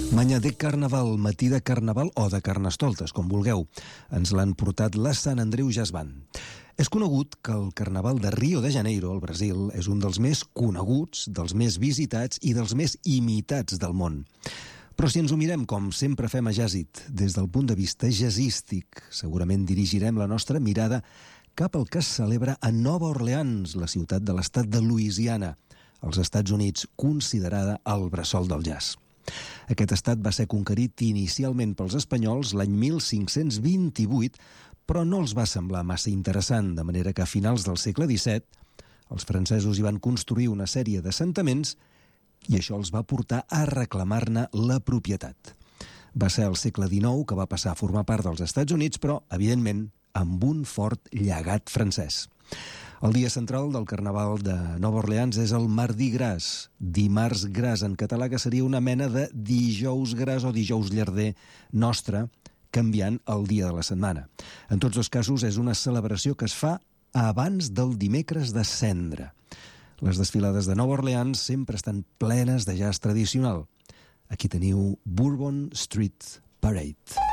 Manya de Carnaval, matí de Carnaval o de Carnestoltes, com vulgueu. Ens l'han portat la Sant Andreu Jazz Band. És conegut que el Carnaval de Rio de Janeiro, al Brasil, és un dels més coneguts, dels més visitats i dels més imitats del món. Però si ens ho mirem, com sempre fem a Jazzit, des del punt de vista jazzístic, segurament dirigirem la nostra mirada cap al que es celebra a Nova Orleans, la ciutat de l'estat de Louisiana, als Estats Units, considerada el bressol del jazz. Aquest estat va ser conquerit inicialment pels espanyols l'any 1528, però no els va semblar massa interessant, de manera que a finals del segle XVII els francesos hi van construir una sèrie d'assentaments i això els va portar a reclamar-ne la propietat. Va ser el segle XIX que va passar a formar part dels Estats Units, però, evidentment, amb un fort llegat francès. El dia central del Carnaval de Nova Orleans és el Mardi Gras, dimarts gras en català, que seria una mena de dijous gras o dijous llarder nostre, canviant el dia de la setmana. En tots dos casos és una celebració que es fa abans del dimecres de Cendra. Les desfilades de Nova Orleans sempre estan plenes de jazz tradicional. Aquí teniu Bourbon Street Parade.